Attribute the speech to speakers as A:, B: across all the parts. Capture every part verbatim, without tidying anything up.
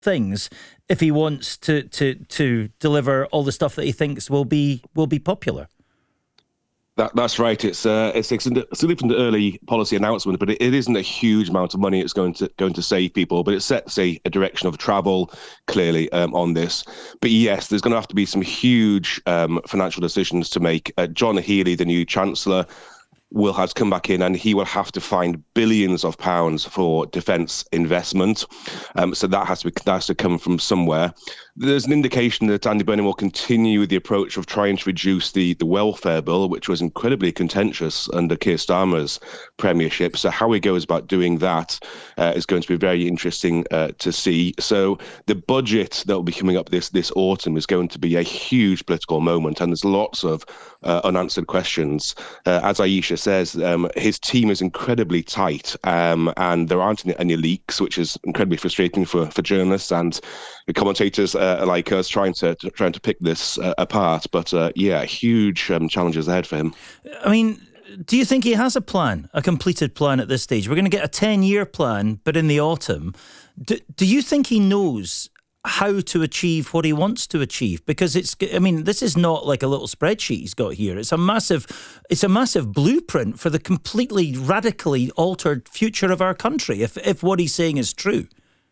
A: things if he wants to to to deliver all the stuff that he thinks will be will be popular.
B: That, that's right. It's uh, it's, it's still even the early policy announcement, but it, it isn't a huge amount of money it's going to going to save people. But it sets a, a direction of travel clearly um, on this. But yes, there's going to have to be some huge um, financial decisions to make. Uh, John Healey, the new Chancellor, will have to come back in and he will have to find billions of pounds for defence investment. Um, so that has to be, that has to come from somewhere. There's an indication that Andy Burnham will continue with the approach of trying to reduce the, the welfare bill, which was incredibly contentious under Keir Starmer's premiership. So how he goes about doing that uh, is going to be very interesting uh, to see. So the budget that will be coming up this, this autumn is going to be a huge political moment, and there's lots of uh, unanswered questions. Uh, as Aisha says, um, his team is incredibly tight, um, and there aren't any, any leaks, which is incredibly frustrating for, for journalists and the commentators uh, like us trying to, to trying to pick this uh, apart. But uh, yeah, huge um, challenges ahead for him.
A: I mean, do you think he has a plan, a completed plan at this stage? We're going to get a ten-year plan, but in the autumn. Do, do you think he knows how to achieve what he wants to achieve? Because it's, I mean, this is not like a little spreadsheet he's got here. It's a massive, it's a massive blueprint for the completely radically altered future of our country, if if what he's saying is true.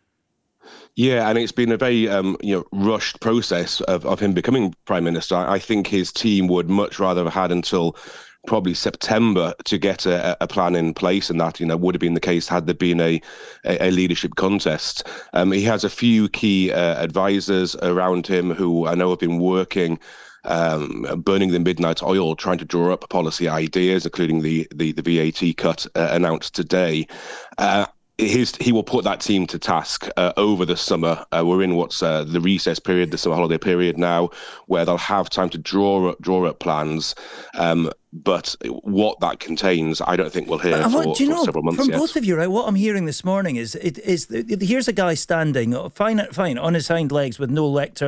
B: Yeah, and it's been a very um, you know rushed process of, of him becoming Prime Minister. I think his team would much rather have had until probably September to get a, a plan in place, and that you know would have been the case had there been a a, a leadership contest. Um, he has a few key uh, advisors around him who I know have been working. Um, burning the midnight oil, trying to draw up policy ideas, including the the, the V A T cut uh, announced today. Uh, His, he will put that team to task uh, over the summer. Uh, we're in what's uh, the recess period, the summer holiday period now, where they'll have time to draw up, draw up plans. Um, but what that contains, I don't think we'll hear
A: uh,
B: for,
A: what, do you
B: for
A: know,
B: several months
A: from
B: yet.
A: both of you, right? What I'm hearing this morning is, it is here's a guy standing, fine, fine, on his hind legs with no lectern.